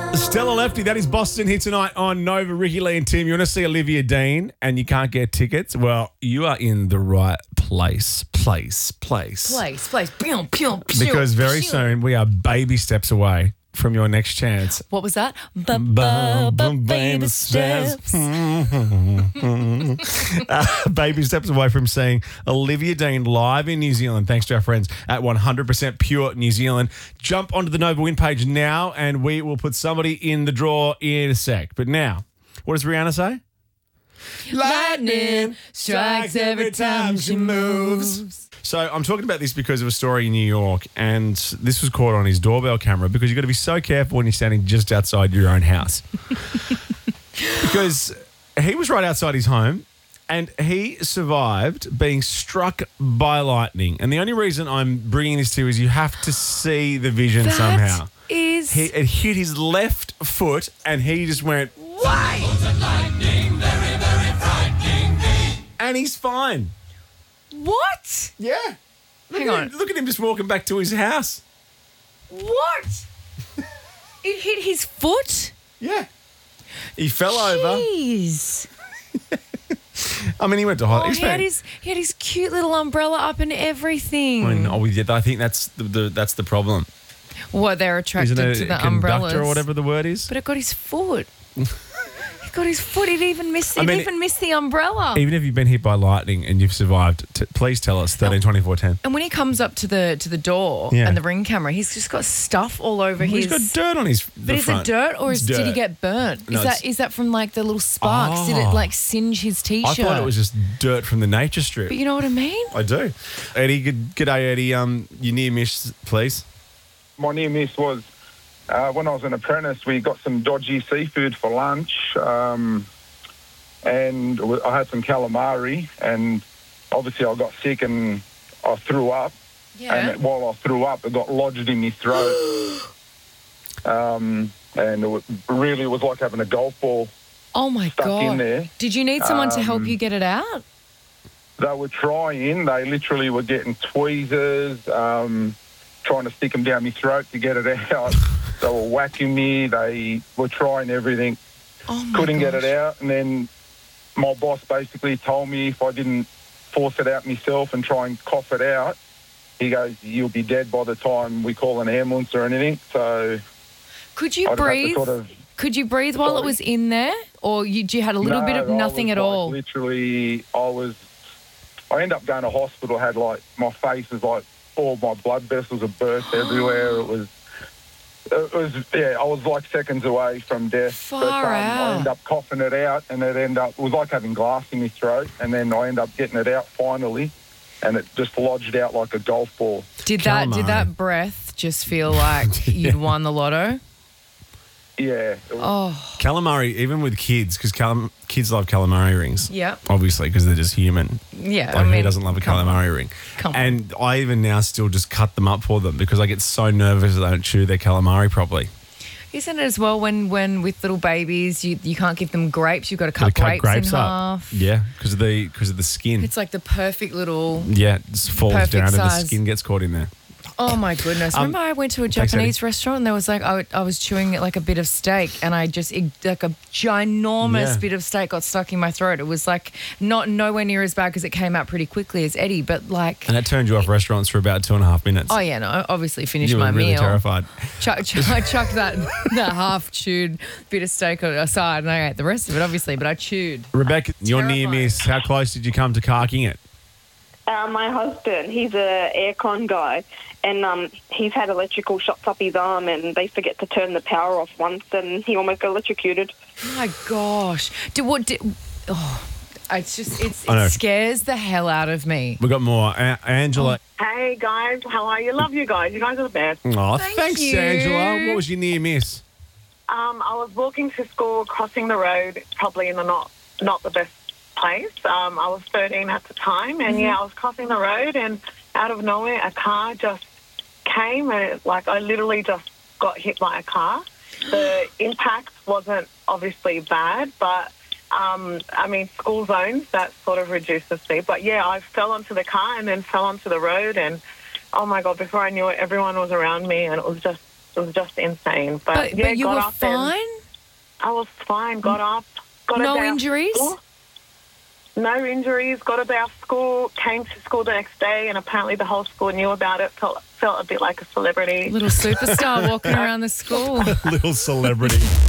Stella Lefty, that is Boston here tonight on Nova. Ricky Lee and Tim. You want to see Olivia Dean and you can't get tickets? Well, you are in the right place. Place. Pew, pew, pew, Because very pew. soon we are baby steps away from your next chance. What was that? Baby steps. Baby steps away from seeing Olivia Dean live in New Zealand, thanks to our friends at 100% Pure New Zealand. Jump onto the Nova Win page now and we will put somebody in the draw in a sec. But now, what does Rihanna say? Lightning strikes every time she moves. So I'm talking about this because of a story in New York, and this was caught on his doorbell camera because you've got to be so careful when you're standing just outside your own house. Because he was right outside his home and he survived being struck by lightning. And the only reason I'm bringing this to you is you have to see the vision somehow. It hit his left foot and he just went, why? and he's fine. What? Yeah. Hang on. Look at him just walking back to his house. What? It hit his foot? Yeah. He fell over. Jeez. I mean, he went to hospital. He had his cute little umbrella up and everything. I think that's the problem. What, they're attracted Isn't it to the conductor umbrellas? or whatever the word is? But it got his foot. It got his foot. It even missed the umbrella. Even if you've been hit by lightning and you've survived, please tell us, 13 24 10. And when he comes up to the door Yeah. and the Ring camera, he's just got stuff all over He's got dirt on his But is it dirt or It's did he dirt. get burnt? No, Is that from like the little sparks? Did it Oh. like singe his I t-shirt? thought it was just dirt from the nature strip. But you know what I mean? I do. Eddie, g'day, Eddie. Your near miss, please. My near miss was when I was an apprentice, we got some dodgy seafood for lunch, and I had some calamari, and obviously I got sick and I threw up. Yeah. And while I threw up, it got lodged in my throat. And it really was like having a golf ball Oh my stuck God. in there. Did you need someone to help you get it out? They were trying. They literally were getting tweezers, trying to stick them down my throat to get it out. They were whacking me. They were trying everything. Oh my Couldn't get gosh. it out. And then my boss basically told me if I didn't force it out myself and try and cough it out, he goes, you'll be dead by the time we call an ambulance or anything. So Could you I'd have to breathe? sort of- Could you breathe while it Sorry? was in there? Or you had a little bit of I nothing was at all? Literally, I ended up going to hospital, had like, my face was like, all my blood vessels had burst everywhere. It was, I was like seconds away from death. Far I out. ended up coughing it out, and it was like having glass in my throat, and then I ended up getting it out finally, and it just lodged out like a golf ball. Did Calamari. that breath just feel like you'd won the lotto? Yeah. It was, Oh, Calamari, even with kids, because kids love calamari rings. yeah. Obviously, because they're just human. Yeah. Like, who doesn't love a calamari ring? Come on. And I even now still just cut them up for them because I get so nervous that they don't chew their calamari properly. Isn't it as well when with little babies you can't give them grapes, you've got to cut Gotta grapes in half. Yeah, because of the skin. It's like the perfect little. Yeah, it just falls perfect down and the size. skin gets caught in there. Oh my goodness! Remember, I went to a thanks, Eddie. Japanese restaurant and there was like I was chewing like a bit of steak and I just like a ginormous Yeah. bit of steak got stuck in my throat. It was like nowhere near as bad because it came out pretty quickly as Eddie, but like. And that turned you off restaurants for about 2.5 minutes. Oh yeah, no! I obviously finished You were my really meal. terrified. I chucked that half chewed bit of steak aside and I ate the rest of it, obviously, but I chewed. Rebecca, your near Terrifying. miss, how close did you come to carking it? My husband, he's a aircon guy, and he's had electrical shocks up his arm, and they forget to turn the power off once, and he almost got electrocuted. Oh my gosh! It's just I know. it scares the hell out of me. We got more. Angela. Hey guys, how are you? Love you guys. You guys are the best. Oh, Thank thanks, you. Angela. What was your near miss? I was walking to school, crossing the road, probably in the not the best place. I was 13 at the time, and I was crossing the road, and out of nowhere, a car just came, and I literally just got hit by a car. The impact wasn't obviously bad, but school zones, that sort of reduces speed. But yeah, I fell onto the car and then fell onto the road, and oh my God, before I knew it, everyone was around me, and it was just just insane. But you got were up and fine? I was fine. Got up. Got No about injuries? school. No injuries. Got about school. Came to school the next day, and apparently the whole school knew about it. Felt a bit like a celebrity. Little superstar walking around the school. Little celebrity.